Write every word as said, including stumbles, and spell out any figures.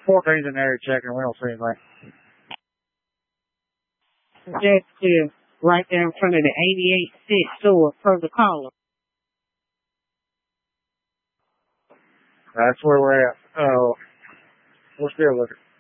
fourteen's in there checking. We don't see anything. Just uh, right there in front of the eighty-eight cent store for the caller. That's where we're at. Oh, we're still looking.